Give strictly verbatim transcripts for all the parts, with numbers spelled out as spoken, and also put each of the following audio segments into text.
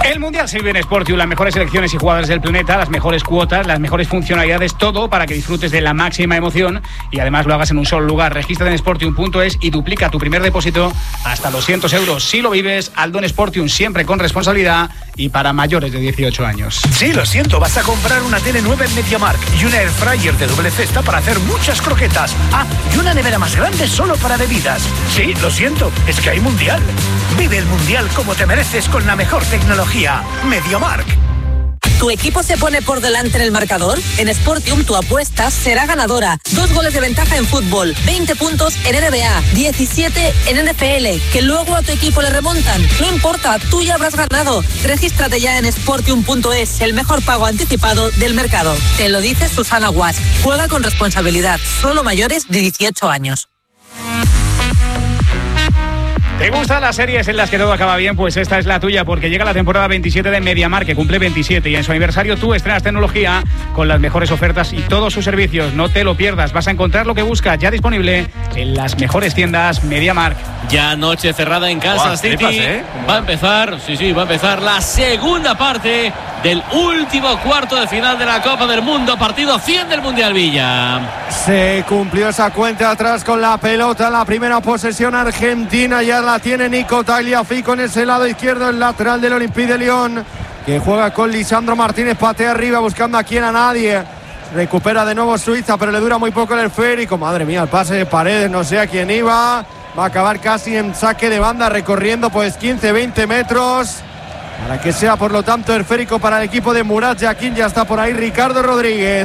El Mundial se vive en Sportium, las mejores selecciones y jugadores del planeta, las mejores cuotas, las mejores funcionalidades, todo para que disfrutes de la máxima emoción y además lo hagas en un solo lugar. Regístrate en sportium punto es y duplica tu primer depósito hasta doscientos euros. Si lo vives, Aldo en Sportium, siempre con responsabilidad y para mayores de dieciocho años. Sí, lo siento, vas a comprar una tele nueva en MediaMarkt y una Airfryer de doble cesta para hacer muchas croquetas. Ah, y una nevera más grande solo para bebidas. Sí, lo siento, es que hay Mundial. Vive el Mundial como te mereces con la mejor tecnología. MediaMarkt. ¿Tu equipo se pone por delante en el marcador? En Sportium tu apuesta será ganadora. Dos goles de ventaja en fútbol, veinte puntos en N B A, diecisiete en N F L, que luego a tu equipo le remontan. No importa, tú ya habrás ganado. Regístrate ya en sportium punto es, el mejor pago anticipado del mercado. Te lo dice Susana Guas. Juega con responsabilidad, solo mayores de dieciocho años. ¿Te gustan las series en las que todo acaba bien? Pues esta es la tuya, porque llega la temporada veintisiete de MediaMarkt, que cumple veintisiete, y en su aniversario tú estrenas tecnología con las mejores ofertas y todos sus servicios. No te lo pierdas, vas a encontrar lo que buscas ya disponible en las mejores tiendas MediaMarkt. Ya noche cerrada en Kansas Wow, City. flipas, ¿eh? Va a empezar, sí, sí, va a empezar la segunda parte del último cuarto de final de la Copa del Mundo, partido cien del Mundial, Villa. Se cumplió esa cuenta atrás con la pelota, la primera posesión argentina, ya la tiene Nico Tagliafico en ese lado izquierdo, el lateral del Olympique de Lyon, que juega con Lisandro Martínez, patea arriba buscando a quien a nadie. Recupera de nuevo Suiza, pero le dura muy poco el esférico. Madre mía, el pase de Paredes, no sé a quién iba. Va a acabar casi en saque de banda, recorriendo pues quince veinte metros. Para que sea, por lo tanto, esférico para el equipo de Murat Yakin. Ya está por ahí Ricardo Rodríguez.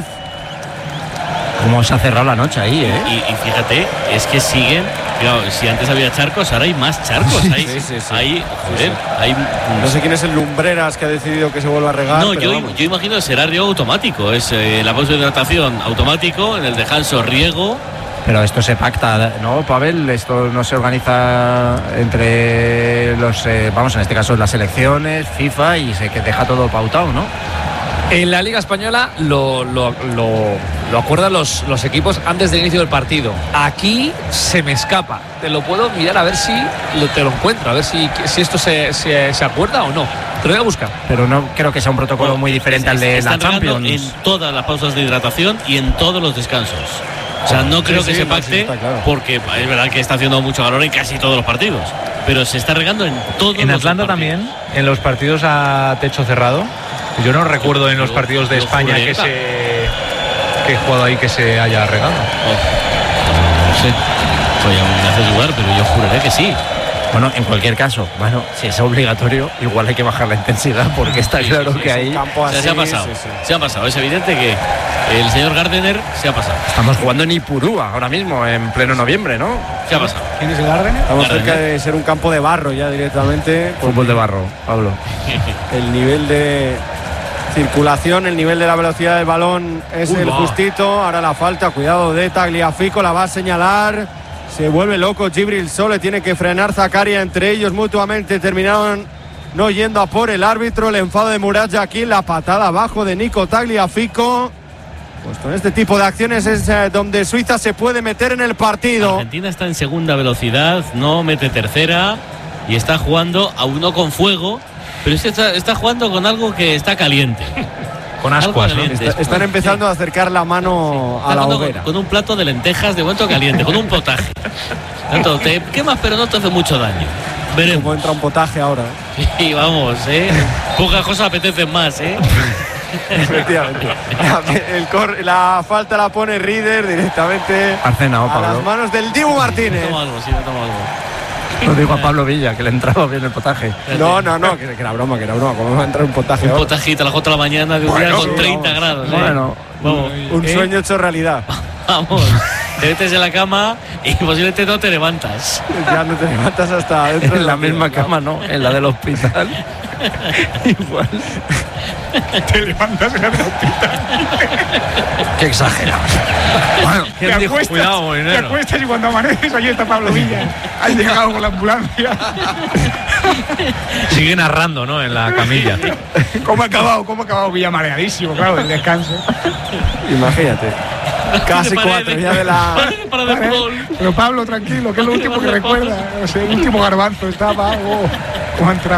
Cómo se ha cerrado la noche ahí, ¿eh? Y, y fíjate, es que siguen. Claro, si antes había charcos, ahora hay más charcos. Hay, sí, sí, sí. hay, joder, Sí, sí. hay. No sé quién es el Lumbreras que ha decidido que se vuelva a regar. No, pero yo, vamos. yo imagino que será riego automático. Es eh, la pausa de hidratación automático, en el descanso riego. Pero esto se pacta, ¿no, Pavel? Esto no se organiza entre los, eh, vamos, en este caso las selecciones, FIFA, y se que deja todo pautado, ¿no? En la Liga Española lo, lo, lo, lo acuerdan los, los equipos antes del inicio del partido. Aquí se me escapa. Te lo puedo mirar a ver si lo, te lo encuentro, a ver si, si esto se, se, se acuerda o no. Te lo voy a buscar. Pero no creo que sea un protocolo muy diferente al de la Están regando Champions. en todas las pausas de hidratación y en todos los descansos. O sea, no creo sí, que sí, se no, sí, pacte, está claro. porque es verdad que está haciendo mucho calor en casi todos los partidos. Pero se está regando en todos En los Atlanta partidos. también, en los partidos a techo cerrado. Yo no recuerdo en los partidos de Yo España juraría que que- se que he jugado ahí que se haya regado. Oh, no sé, pues ya me haces dudar, pero yo juraré que sí. Bueno, en cualquier caso, bueno, si es obligatorio, igual hay que bajar la intensidad, porque está Sí, claro sí, sí, que sí. ahí Campo O sea, se ha así, pasado, sí, sí. se ha pasado. Es evidente que el señor Gardner se ha pasado. estamos jugando en Ipurúa ahora mismo, en pleno noviembre, ¿no? Se ha pasado. ¿Quién es el Gardner? Estamos Gardner. cerca de ser un campo de barro ya directamente. Fútbol de barro, Pablo. El nivel de circulación, el nivel de la velocidad del balón es Uy, el va. justito. Ahora la falta, cuidado de Tagliafico, la va a señalar. Se vuelve loco Djibril Sole, tiene que frenar Zakaria, entre ellos mutuamente terminaron no yendo a por el árbitro. El enfado de Murat Yakin, la patada abajo de Nico Tagliafico. Pues con este tipo de acciones es eh, donde Suiza se puede meter en el partido. Argentina está en segunda velocidad, no mete tercera y está jugando a uno con fuego, pero es que está, está jugando con algo que está caliente. Con Algo ascuas, ¿no? caliente. Está- están empezando a acercar la mano a Está la jugando hoguera. con, con un plato de lentejas de momento caliente, con un potaje. Tanto, te quemas pero no te hace mucho daño. Como Veremos. entra un potaje ahora. ¿eh? Y vamos, ¿eh? Pocas cosas apetecen más, ¿eh? Efectivamente. La, el cor- la falta la pone Rieder directamente Arcena, ¿o, a las Pablo? manos del Dibu Martínez. Tomo algo, sí, me tomo algo. Lo digo a Pablo Villa, que le entraba bien el potaje. No, no, no, que, que era broma, que era broma. ¿Cómo va a entrar un potaje Un ahora? potajito a las cuatro de la mañana de un Bueno, día con sí, treinta vamos. grados, ¿eh? Bueno, Vamos, Un ¿eh? sueño hecho realidad. Vamos, te metes en la cama y posiblemente no te levantas. Ya no te levantas hasta dentro de en la la misma vida. cama, ¿no? En la del hospital. Igual. Te levantas en el hospital. Qué exagerado. Bueno, Te ¿quién dijo? acuestas, Cuidado, te Molinero. acuestas y cuando amaneces allí está Pablo Villa. Ha llegado con la ambulancia. Sigue narrando, ¿no? En la camilla. ¿Cómo ha acabado? ¿Cómo ha acabado Villa mareadísimo, claro, del descanso? Imagínate. Casi Paredes. cuatro ya de la. Paredes para el gol. Pero Pablo, tranquilo, que es lo último que recuerda. O sea, el último garbanzo estaba. Oh, cómo ha entrado.